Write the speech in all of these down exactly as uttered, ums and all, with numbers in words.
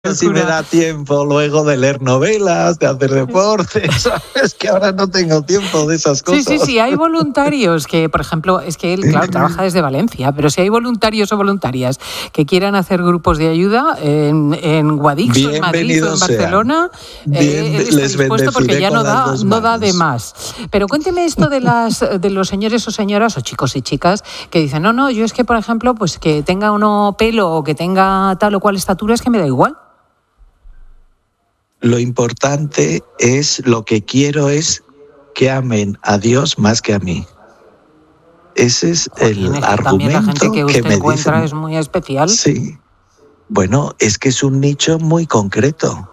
si me da tiempo luego de leer novelas, de hacer deporte, ¿sabes? Que ahora no tengo tiempo de esas cosas. Sí, sí, sí, hay voluntarios que, por ejemplo, es que él, claro, trabaja desde Valencia, pero si hay voluntarios o voluntarias que quieran hacer grupos de ayuda en, en Guadix, o en Madrid, o en Barcelona, Bien, eh, él está les dispuesto porque ya no da, no da de manos. más. Pero cuénteme esto de las de los señores o señoras, o chicos y chicas, que dicen, no, no, yo es que, por ejemplo, pues que tenga uno pelo o que tenga tal o cual estatura, es que me da igual. Lo importante es, lo que quiero es que amen a Dios más que a mí. Ese es Joder, el es que argumento también la gente que, que usted me encuentra dicen. Es muy especial. Sí. Bueno, es que es un nicho muy concreto.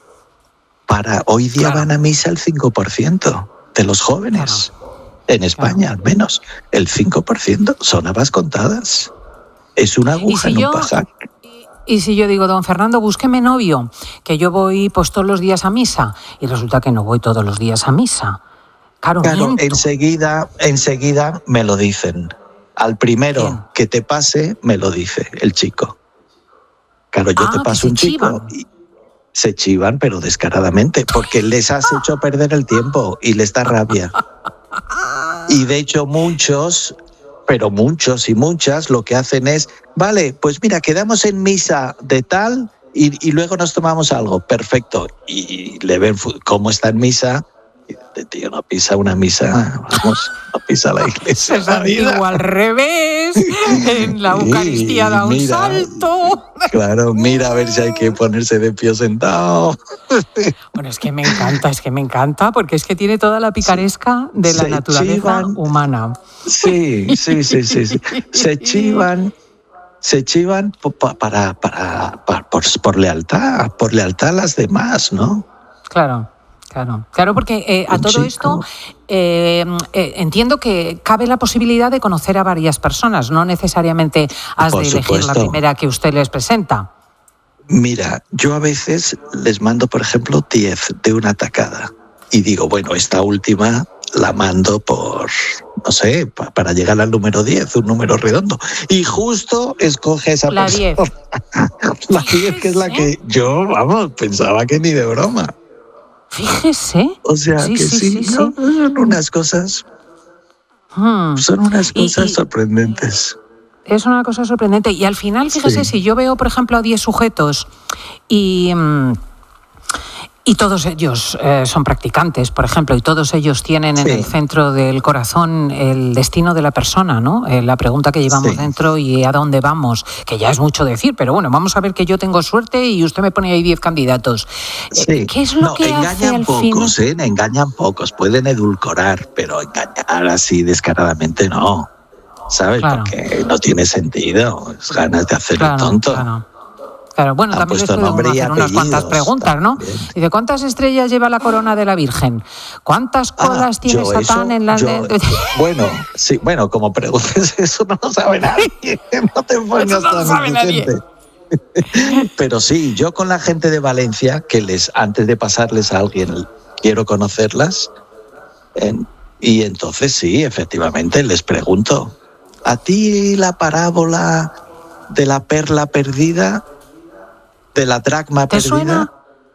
Para hoy día Claro. van a misa el cinco por ciento de los jóvenes. Claro. En España, Claro. al menos. El cinco por ciento son habas contadas. Es una aguja si en yo... un pajar. Y si yo digo, don Fernando, búsqueme novio, que yo voy pues todos los días a misa, y resulta que no voy todos los días a misa. Claro, Claro, miento. enseguida, enseguida me lo dicen. Al primero ¿Quién? que te pase, me lo dice el chico. Claro, yo Ah, te que paso se un chico chivan. y se chivan, pero descaradamente, porque les has hecho perder el tiempo y les da rabia. Y de hecho muchos, pero muchos y muchas, lo que hacen es, vale, pues mira, quedamos en misa de tal y, y luego nos tomamos algo. Perfecto. Y le ven cómo está en misa. Y este tío no pisa una misa, vamos, no pisa la iglesia. Es antiguo al revés, en la Eucaristía Y da un mira, salto. Claro, mira a ver si hay que ponerse de pie sentado. Bueno, es que me encanta, es que me encanta, porque es que tiene toda la picaresca de la Se naturaleza chivan. humana. Sí, sí, sí, sí, sí. Se chivan, se chivan po- pa- para, para, para- por, por lealtad, por lealtad a las demás, ¿no? Claro, claro, claro, porque eh, a Un todo chico. esto eh, eh, entiendo que cabe la posibilidad de conocer a varias personas, no necesariamente has Por de elegir la supuesto. primera que usted les presenta. Mira, yo a veces les mando, por ejemplo, diez de una tacada. Y digo, bueno, esta última la mando por, no sé, pa- para llegar al número diez, un número redondo. Y justo escoge esa La persona. diez. La diez, que es la que yo, vamos, pensaba que ni de broma. Fíjese. O sea, Sí, que sí, sí, sí, ¿no? sí. Son unas cosas, Hmm. son unas Y- cosas y- sorprendentes. Es una cosa sorprendente. Y al final, fíjese, Sí. si yo veo, por ejemplo, a diez sujetos y, mm, y todos ellos eh, son practicantes, por ejemplo, y todos ellos tienen en Sí. el centro del corazón el destino de la persona, ¿no? Eh, la pregunta que llevamos Sí. dentro y a dónde vamos, que ya es mucho decir, pero bueno, vamos a ver que yo tengo suerte y usted me pone ahí diez candidatos. Eh, Sí. ¿Qué es lo No, que hace engañan al pocos, final? ¿eh? Engañan pocos. Pueden edulcorar, pero engañar así descaradamente no. ¿Sabes? Claro. Porque no tiene sentido. Es ganas de hacer Claro, el tonto. claro. Claro, bueno, Han también les puesto puede uno nombre y hacer unas cuantas apellidos preguntas, ¿no? también. ¿Y de cuántas estrellas lleva la corona de la Virgen? ¿Cuántas colas Ah, tiene yo Satán eso, en la... yo- bueno, sí, bueno, como preguntes eso no lo sabe nadie. No te pongas Eso no lo tan sabe nadie. exigente. Pero sí, yo con la gente de Valencia, que les antes de pasarles a alguien, quiero conocerlas, en- y entonces sí, efectivamente, les pregunto, ¿a ti la parábola de la perla perdida, de la dracma ¿Te perdida? suena?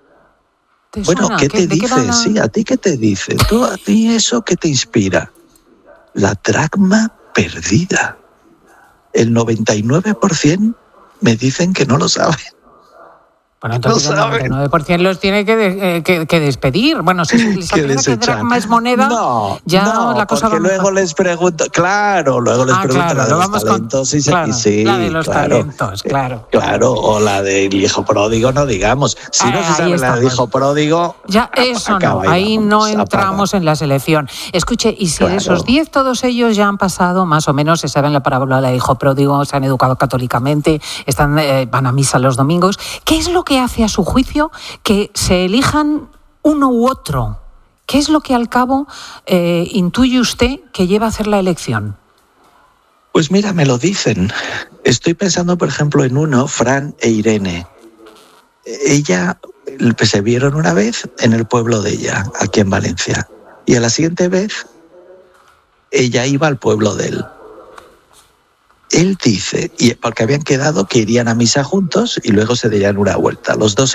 ¿Te Bueno, suena? ¿qué te ¿De qué dice? van a- Sí, ¿a ti qué te dice? ¿Tú, a ti eso qué te inspira? La dracma perdida. El noventa y nueve por ciento me dicen que no lo saben. Bueno, entonces No el saben. noventa y nueve por ciento los tiene que, de- eh, que, que despedir. Bueno, si les Que aclara que desechan. dracma es moneda, No, ya no, la cosa porque va mejor. luego les pregunto, claro, luego les Ah, pregunto claro, la de lo los vamos con- talentos y, se- claro, y sí, la de los claro, talentos, claro. claro, o la del hijo pródigo, no digamos. Si no Eh, se ahí sabe la del estamos. hijo pródigo, Ya, eso no, acaba ahí no vámonos, entramos apaga. en la selección. Escuche, y si Claro. de esos diez todos ellos ya han pasado, más o menos, se saben la parábola del hijo pródigo, se han educado católicamente, están, eh, van a misa los domingos, ¿qué es lo que hace a su juicio que se elijan uno u otro? ¿Qué es lo que al cabo eh, intuye usted que lleva a hacer la elección? Pues mira, me lo dicen. Estoy pensando, por ejemplo, en uno, Fran e Irene. Ella, pues, se vieron una vez en el pueblo de ella, aquí en Valencia. Y a la siguiente vez, ella iba al pueblo de él. Él dice, y porque habían quedado que irían a misa juntos y luego se darían una vuelta. Los dos